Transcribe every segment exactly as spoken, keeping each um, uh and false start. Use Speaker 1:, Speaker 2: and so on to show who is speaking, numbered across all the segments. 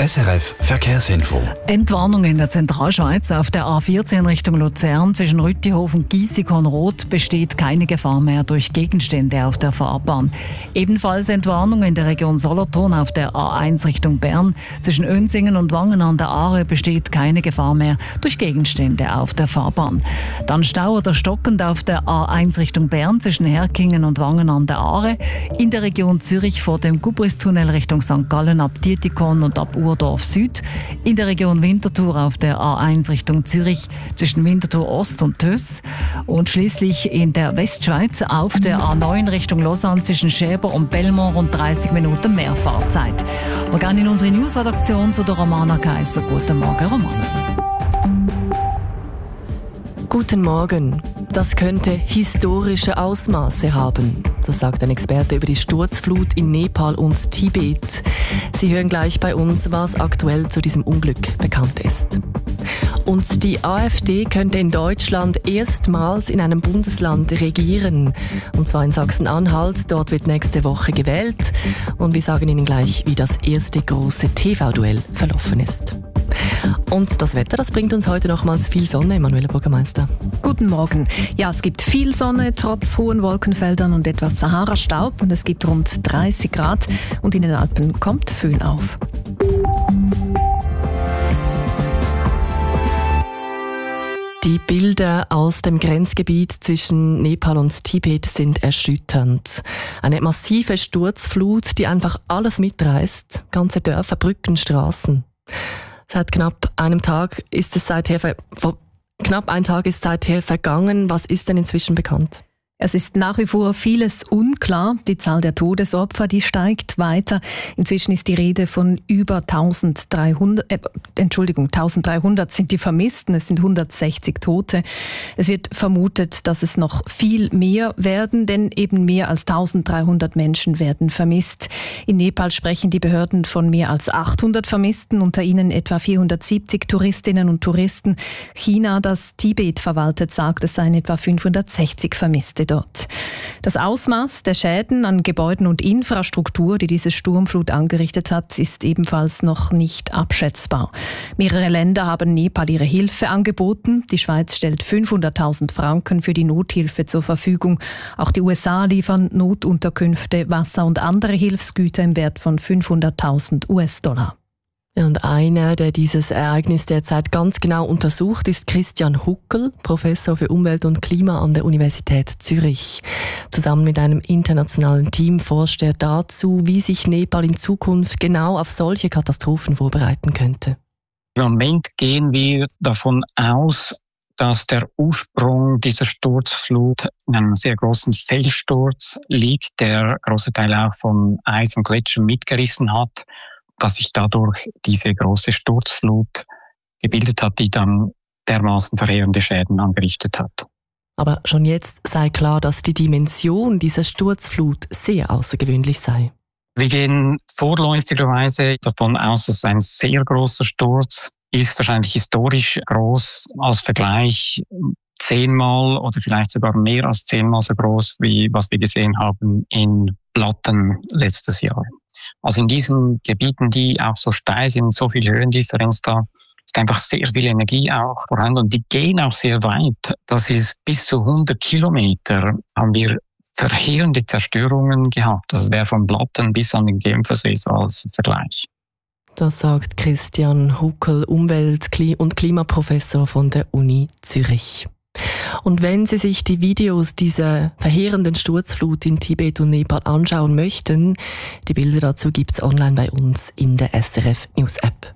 Speaker 1: S R F Verkehrsinfo.
Speaker 2: Entwarnung in der Zentralschweiz. Auf der A vierzehn Richtung Luzern zwischen Rüttihof und Giessikon-Roth besteht keine Gefahr mehr durch Gegenstände auf der Fahrbahn. Ebenfalls Entwarnung in der Region Solothurn auf der A eins Richtung Bern. Zwischen Önsingen und Wangen an der Aare besteht keine Gefahr mehr durch Gegenstände auf der Fahrbahn. Dann Stau oder stockend auf der A eins Richtung Bern zwischen Herkingen und Wangen an der Aare. In der Region Zürich vor dem Gubristunnel Richtung Sankt Gallen ab Dietikon und ab Urdorf Süd. In der Region Winterthur auf der A eins Richtung Zürich zwischen Winterthur Ost und Töss. Und schließlich in der Westschweiz auf der A neun Richtung Lausanne zwischen Schäber und Belmont rund dreißig Minuten mehr Fahrzeit. Wir gehen in unsere Newsredaktion zu der Romana Kaiser. Guten Morgen, Romana.
Speaker 3: Guten Morgen. Das könnte historische Ausmaße haben. Das sagt ein Experte über die Sturzflut in Nepal und Tibet. Sie hören gleich bei uns, was aktuell zu diesem Unglück bekannt ist. Und die AfD könnte in Deutschland erstmals in einem Bundesland regieren. Und zwar in Sachsen-Anhalt. Dort wird nächste Woche gewählt. Und wir sagen Ihnen gleich, wie das erste große T V-Duell verlaufen ist. Und das Wetter, das bringt uns heute nochmals viel Sonne, Emanuela Bürgermeister.
Speaker 4: Guten Morgen. Ja, es gibt viel Sonne, trotz hohen Wolkenfeldern und etwas Sahara-Staub. Und es gibt rund dreißig Grad und in den Alpen kommt Föhn auf.
Speaker 3: Die Bilder aus dem Grenzgebiet zwischen Nepal und Tibet sind erschütternd. Eine massive Sturzflut, die einfach alles mitreißt. Ganze Dörfer, Brücken, Straßen. Seit knapp einem Tag ist es seither, ver- vor knapp ein Tag ist seither vergangen. Was ist denn inzwischen bekannt?
Speaker 4: Es ist nach wie vor vieles unklar. Die Zahl der Todesopfer, die steigt weiter. Inzwischen ist die Rede von über dreizehnhundert, äh, Entschuldigung, dreizehnhundert sind die Vermissten. Es sind hundertsechzig Tote. Es wird vermutet, dass es noch viel mehr werden, denn eben mehr als dreizehnhundert Menschen werden vermisst. In Nepal sprechen die Behörden von mehr als achthundert Vermissten, unter ihnen etwa vierhundertsiebzig Touristinnen und Touristen. China, das Tibet verwaltet, sagt, es seien etwa fünfhundertsechzig Vermisste dort. Das Ausmaß der Schäden an Gebäuden und Infrastruktur, die diese Sturmflut angerichtet hat, ist ebenfalls noch nicht abschätzbar. Mehrere Länder haben Nepal ihre Hilfe angeboten. Die Schweiz stellt fünfhunderttausend Franken für die Nothilfe zur Verfügung. Auch die U S A liefern Notunterkünfte, Wasser und andere Hilfsgüter im Wert von fünfhunderttausend U S-Dollar.
Speaker 3: Und einer, der dieses Ereignis derzeit ganz genau untersucht, ist Christian Huckel, Professor für Umwelt und Klima an der Universität Zürich. Zusammen mit einem internationalen Team forscht er dazu, wie sich Nepal in Zukunft genau auf solche Katastrophen vorbereiten könnte.
Speaker 5: Im Moment gehen wir davon aus, dass der Ursprung dieser Sturzflut in einem sehr großen Felssturz liegt, der große Teile auch von Eis und Gletschern mitgerissen hat, dass sich dadurch diese große Sturzflut gebildet hat, die dann dermaßen verheerende Schäden angerichtet hat.
Speaker 3: Aber schon jetzt sei klar, dass die Dimension dieser Sturzflut sehr außergewöhnlich sei.
Speaker 5: Wir gehen vorläufigerweise davon aus, dass es ein sehr großer Sturz ist, wahrscheinlich historisch groß, als Vergleich zehnmal oder vielleicht sogar mehr als zehnmal so groß, wie was wir gesehen haben in Blatten letztes Jahr. Also in diesen Gebieten, die auch so steil sind, so viel Höhendifferenz da, ist einfach sehr viel Energie auch vorhanden und die gehen auch sehr weit. Das ist bis zu hundert Kilometer haben wir verheerende Zerstörungen gehabt. Das wäre von Blatten bis an den Genfersee so als Vergleich.
Speaker 3: Das sagt Christian Huckel, Umwelt- und Klimaprofessor von der Uni Zürich. Und wenn Sie sich die Videos dieser verheerenden Sturzflut in Tibet und Nepal anschauen möchten, die Bilder dazu gibt's online bei uns in der S R F News App.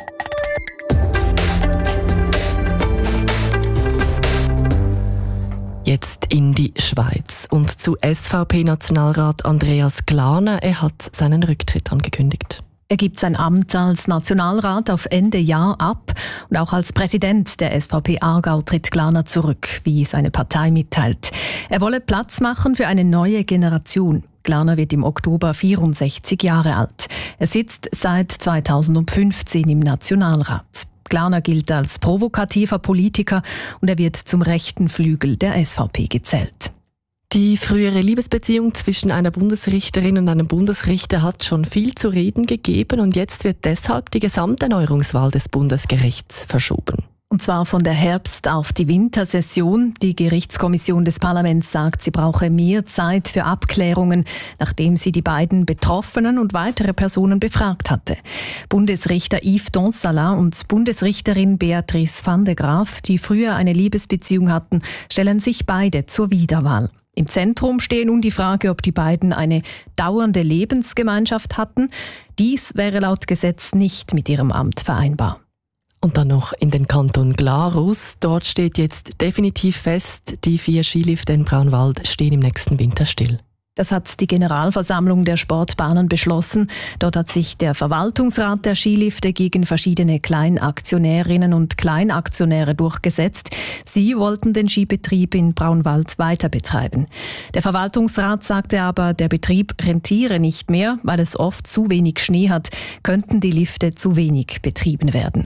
Speaker 3: Jetzt in die Schweiz und zu S V P-Nationalrat Andreas Glarner. Er hat seinen Rücktritt angekündigt.
Speaker 4: Er gibt sein Amt als Nationalrat auf Ende Jahr ab und auch als Präsident der S V P Aargau tritt Glarner zurück, wie seine Partei mitteilt. Er wolle Platz machen für eine neue Generation. Glarner wird im Oktober vierundsechzig Jahre alt. Er sitzt seit zweitausendfünfzehn im Nationalrat. Glarner gilt als provokativer Politiker und er wird zum rechten Flügel der S V P gezählt.
Speaker 3: Die frühere Liebesbeziehung zwischen einer Bundesrichterin und einem Bundesrichter hat schon viel zu reden gegeben und jetzt wird deshalb die Gesamterneuerungswahl des Bundesgerichts verschoben.
Speaker 4: Und zwar von der Herbst- auf die Wintersession. Die Gerichtskommission des Parlaments sagt, sie brauche mehr Zeit für Abklärungen, nachdem sie die beiden Betroffenen und weitere Personen befragt hatte. Bundesrichter Yves Donsala und Bundesrichterin Beatrice van de Graaf, die früher eine Liebesbeziehung hatten, stellen sich beide zur Wiederwahl. Im Zentrum steht nun die Frage, ob die beiden eine dauernde Lebensgemeinschaft hatten. Dies wäre laut Gesetz nicht mit ihrem Amt vereinbar.
Speaker 3: Und dann noch in den Kanton Glarus. Dort steht jetzt definitiv fest, die vier Skilifte in Braunwald stehen im nächsten Winter still.
Speaker 4: Das hat die Generalversammlung der Sportbahnen beschlossen. Dort hat sich der Verwaltungsrat der Skilifte gegen verschiedene Kleinaktionärinnen und Kleinaktionäre durchgesetzt. Sie wollten den Skibetrieb in Braunwald weiter betreiben. Der Verwaltungsrat sagte aber, der Betrieb rentiere nicht mehr, weil es oft zu wenig Schnee hat, könnten die Lifte zu wenig betrieben werden.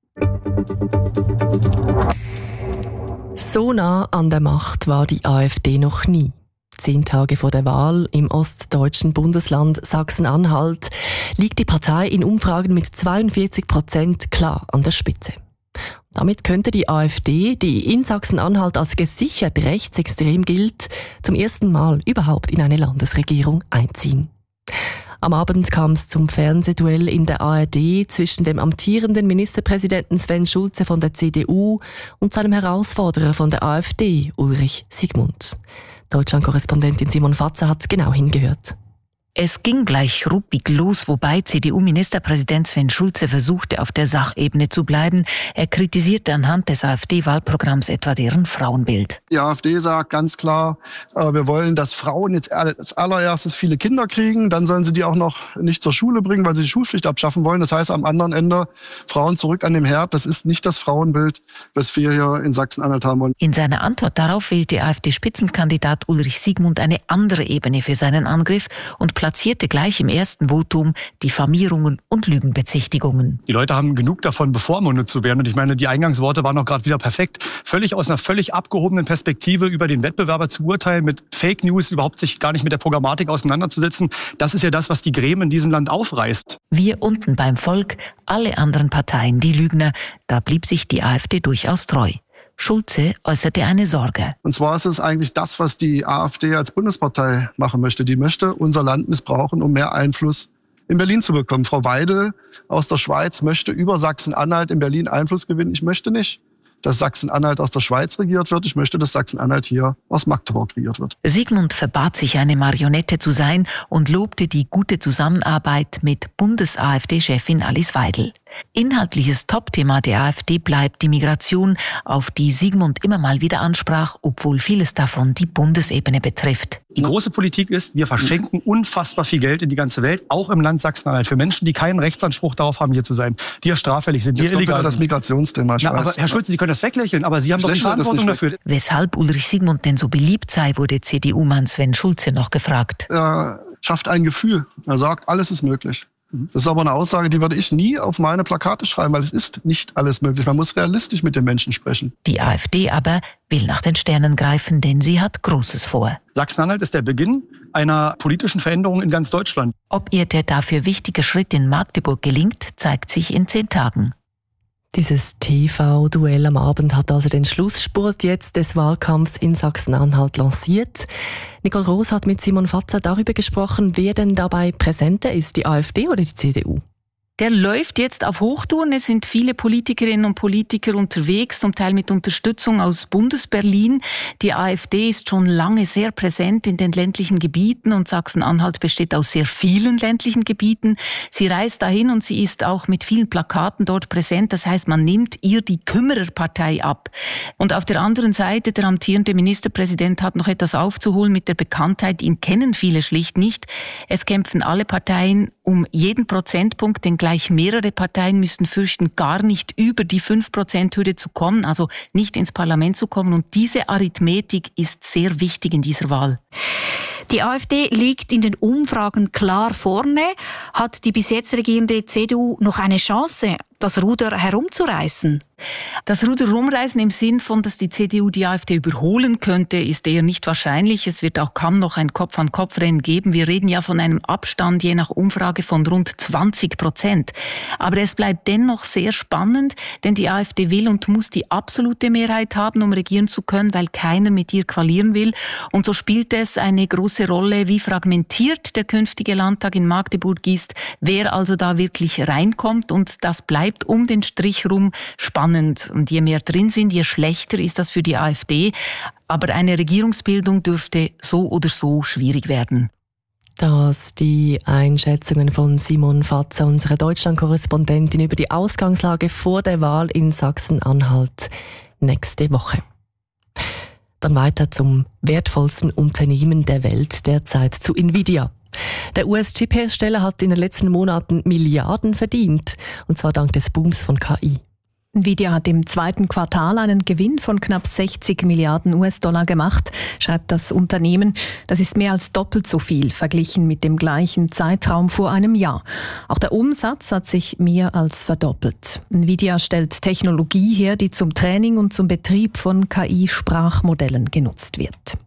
Speaker 3: So nah an der Macht war die AfD noch nie. Zehn Tage vor der Wahl im ostdeutschen Bundesland Sachsen-Anhalt liegt die Partei in Umfragen mit zweiundvierzig Prozent klar an der Spitze. Damit könnte die AfD, die in Sachsen-Anhalt als gesichert rechtsextrem gilt, zum ersten Mal überhaupt in eine Landesregierung einziehen. Am Abend kam es zum Fernsehduell in der A R D zwischen dem amtierenden Ministerpräsidenten Sven Schulze von der C D U und seinem Herausforderer von der AfD, Ulrich Siegmund. Deutschland-Korrespondentin Simon Fatzer hat genau hingehört.
Speaker 1: Es ging gleich ruppig los, wobei C D U-Ministerpräsident Sven Schulze versuchte, auf der Sachebene zu bleiben. Er kritisierte anhand des AfD-Wahlprogramms etwa deren Frauenbild.
Speaker 6: Die AfD sagt ganz klar, äh, wir wollen, dass Frauen jetzt als allererstes viele Kinder kriegen. Dann sollen sie die auch noch nicht zur Schule bringen, weil sie die Schulpflicht abschaffen wollen. Das heißt, am anderen Ende Frauen zurück an dem Herd. Das ist nicht das Frauenbild, was wir hier in Sachsen-Anhalt haben wollen.
Speaker 1: In seiner Antwort darauf wählte AfD-Spitzenkandidat Ulrich Siegmund eine andere Ebene für seinen Angriff und platzierte gleich im ersten Votum Diffamierungen und Lügenbezichtigungen.
Speaker 7: Die Leute haben genug davon, bevormundet zu werden. Und ich meine, die Eingangsworte waren auch gerade wieder perfekt. Völlig aus einer völlig abgehobenen Perspektive über den Wettbewerber zu urteilen, mit Fake News überhaupt sich gar nicht mit der Programmatik auseinanderzusetzen. Das ist ja das, was die Gremien in diesem Land aufreißt.
Speaker 1: Wir unten beim Volk, alle anderen Parteien die Lügner. Da blieb sich die AfD durchaus treu. Schulze äußerte eine Sorge.
Speaker 6: Und zwar ist es eigentlich das, was die AfD als Bundespartei machen möchte. Die möchte unser Land missbrauchen, um mehr Einfluss in Berlin zu bekommen. Frau Weidel aus der Schweiz möchte über Sachsen-Anhalt in Berlin Einfluss gewinnen. Ich möchte nicht, dass Sachsen-Anhalt aus der Schweiz regiert wird. Ich möchte, dass Sachsen-Anhalt hier aus Magdeburg regiert wird.
Speaker 1: Siegmund verbat sich, eine Marionette zu sein und lobte die gute Zusammenarbeit mit Bundes-AfD-Chefin Alice Weidel. Inhaltliches Topthema der AfD bleibt die Migration, auf die Siegmund immer mal wieder ansprach, obwohl vieles davon die Bundesebene betrifft.
Speaker 7: Die große Politik ist, wir verschenken unfassbar viel Geld in die ganze Welt, auch im Land Sachsen-Anhalt, für Menschen, die keinen Rechtsanspruch darauf haben, hier zu sein, die ja straffällig sind, die
Speaker 6: Jetzt
Speaker 7: illegal
Speaker 6: das
Speaker 7: sind.
Speaker 6: Migrationsthema. Ich
Speaker 7: Na,
Speaker 6: weiß.
Speaker 7: aber Herr Schulze, Sie können das weglächeln, aber Sie haben doch die Verantwortung dafür.
Speaker 1: Weshalb Ulrich Siegmund denn so beliebt sei, wurde C D U-Mann Sven Schulze noch gefragt.
Speaker 6: Er schafft ein Gefühl. Er sagt, alles ist möglich. Das ist aber eine Aussage, die würde ich nie auf meine Plakate schreiben, weil es ist nicht alles möglich. Man muss realistisch mit den Menschen sprechen.
Speaker 1: Die AfD aber will nach den Sternen greifen, denn sie hat Großes vor.
Speaker 7: Sachsen-Anhalt ist der Beginn einer politischen Veränderung in ganz Deutschland.
Speaker 1: Ob ihr der dafür wichtige Schritt in Magdeburg gelingt, zeigt sich in zehn Tagen.
Speaker 3: Dieses T V-Duell am Abend hat also den Schlussspurt jetzt des Wahlkampfs in Sachsen-Anhalt lanciert. Nicole Roos hat mit Simon Fatzer darüber gesprochen, wer denn dabei präsenter ist, die AfD oder die C D U?
Speaker 8: Der läuft jetzt auf Hochtouren. Es sind viele Politikerinnen und Politiker unterwegs, zum Teil mit Unterstützung aus Bundesberlin. Die AfD ist schon lange sehr präsent in den ländlichen Gebieten und Sachsen-Anhalt besteht aus sehr vielen ländlichen Gebieten. Sie reist dahin und sie ist auch mit vielen Plakaten dort präsent. Das heißt, man nimmt ihr die Kümmererpartei ab. Und auf der anderen Seite, der amtierende Ministerpräsident hat noch etwas aufzuholen mit der Bekanntheit. Ihn kennen viele schlicht nicht. Es kämpfen alle Parteien um jeden Prozentpunkt, den gleich mehrere Parteien müssen fürchten, gar nicht über die fünf Prozent Hürde zu kommen, also nicht ins Parlament zu kommen. Und diese Arithmetik ist sehr wichtig in dieser Wahl.
Speaker 9: Die AfD liegt in den Umfragen klar vorne. Hat die bis jetzt regierende C D U noch eine Chance? das Ruder herumzureißen?
Speaker 8: Das Ruder rumreißen im Sinn von, dass die C D U die AfD überholen könnte, ist eher nicht wahrscheinlich. Es wird auch kaum noch ein Kopf-an-Kopf-Rennen geben. Wir reden ja von einem Abstand je nach Umfrage von rund zwanzig Prozent. Aber es bleibt dennoch sehr spannend, denn die AfD will und muss die absolute Mehrheit haben, um regieren zu können, weil keiner mit ihr koalieren will. Und so spielt es eine große Rolle, wie fragmentiert der künftige Landtag in Magdeburg ist, wer also da wirklich reinkommt. Und das bleibt um den Strich rum spannend. Und je mehr drin sind, je schlechter ist das für die AfD. Aber eine Regierungsbildung dürfte so oder so schwierig werden.
Speaker 3: Das die Einschätzungen von Simon Fatzer, unserer Deutschland-Korrespondentin, über die Ausgangslage vor der Wahl in Sachsen-Anhalt nächste Woche. Dann weiter zum wertvollsten Unternehmen der Welt derzeit, zu Nvidia. Der U S-Chip-Hersteller hat in den letzten Monaten Milliarden verdient, und zwar dank des Booms von K I.
Speaker 4: Nvidia hat im zweiten Quartal einen Gewinn von knapp sechzig Milliarden U S-Dollar gemacht, schreibt das Unternehmen. Das ist mehr als doppelt so viel verglichen mit dem gleichen Zeitraum vor einem Jahr. Auch der Umsatz hat sich mehr als verdoppelt. Nvidia stellt Technologie her, die zum Training und zum Betrieb von K I-Sprachmodellen genutzt wird.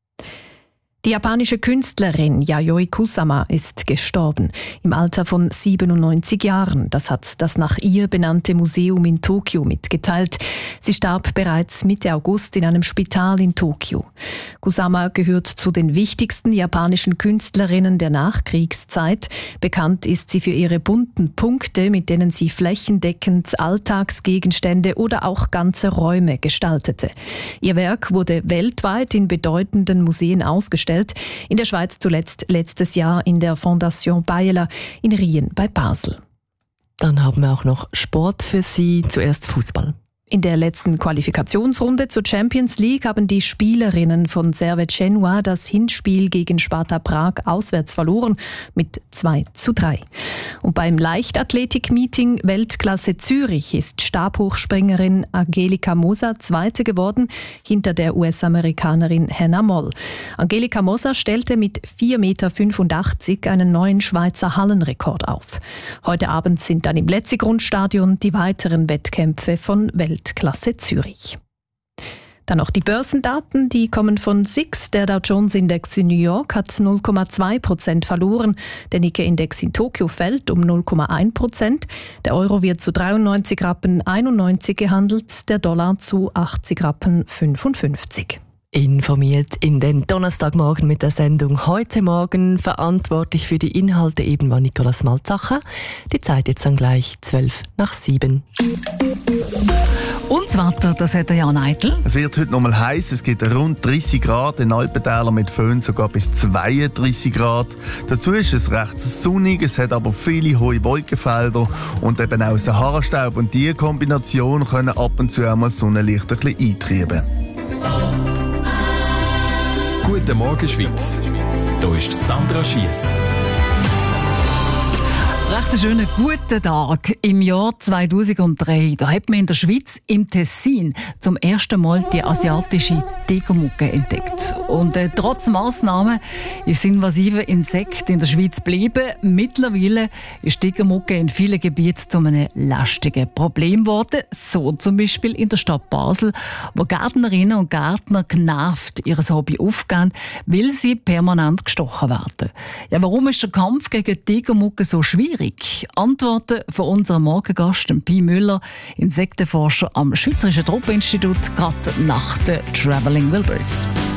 Speaker 4: Die japanische Künstlerin Yayoi Kusama ist gestorben, im Alter von siebenundneunzig Jahren. Das hat das nach ihr benannte Museum in Tokio mitgeteilt. Sie starb bereits Mitte August in einem Spital in Tokio. Kusama gehört zu den wichtigsten japanischen Künstlerinnen der Nachkriegszeit. Bekannt ist sie für ihre bunten Punkte, mit denen sie flächendeckend Alltagsgegenstände oder auch ganze Räume gestaltete. Ihr Werk wurde weltweit in bedeutenden Museen ausgestellt. In der Schweiz zuletzt letztes Jahr in der Fondation Bayerler in Rien bei Basel.
Speaker 3: Dann haben wir auch noch Sport für Sie, zuerst Fußball.
Speaker 4: In der letzten Qualifikationsrunde zur Champions League haben die Spielerinnen von Servette Genua das Hinspiel gegen Sparta Prag auswärts verloren mit zwei zu drei. Und beim Leichtathletik-Meeting Weltklasse Zürich ist Stabhochspringerin Angelika Moser Zweite geworden, hinter der U S-Amerikanerin Hannah Moll. Angelika Moser stellte mit vier Komma fünfundachtzig Meter einen neuen Schweizer Hallenrekord auf. Heute Abend sind dann im Letzigrund-Stadion die weiteren Wettkämpfe von Welt Weltklasse Zürich. Dann noch die Börsendaten, die kommen von S I X. Der Dow Jones Index in New York hat null Komma zwei Prozent verloren. Der Nikkei-Index in Tokio fällt um null Komma eins Prozent. Der Euro wird zu dreiundneunzig Rappen einundneunzig gehandelt, der Dollar zu achtzig Rappen fünfundfünfzig.
Speaker 3: Informiert in den Donnerstagmorgen mit der Sendung «Heute Morgen». Verantwortlich für die Inhalte eben war Nicolas Malzacher. Die Zeit jetzt dann gleich zwölf nach sieben.
Speaker 2: Und das Wetter, das hat der Jan Eitel.
Speaker 10: Es wird heute noch mal heiß. Es gibt rund dreißig Grad, in Alpentälern mit Föhn sogar bis zweiunddreißig Grad. Dazu ist es recht sonnig, es hat aber viele hohe Wolkenfelder und eben auch Sahara-Staub. Und diese Kombination können ab und zu einmal Sonnenlicht ein bisschen eintrieben.
Speaker 11: Guten Morgen, Schweiz. Hier ist Sandra Schiess.
Speaker 2: Recht einen schönen guten Tag. Im Jahr zweitausenddrei, da hat man in der Schweiz im Tessin zum ersten Mal die asiatische Tigermugge entdeckt. Und äh, trotz Massnahmen ist das invasive Insekt in der Schweiz geblieben. Mittlerweile ist die Tigermugge in vielen Gebieten zu einem lästigen Problem geworden. So zum Beispiel in der Stadt Basel, wo Gärtnerinnen und Gärtner genervt ihr Hobby aufgeben, weil sie permanent gestochen werden. Ja, warum ist der Kampf gegen die Tigermugge so schwierig? Antworten von unserem Morgengast, Pi Müller, Insektenforscher am Schweizerischen Tropeninstitut, gerade nach den Traveling Wilburys.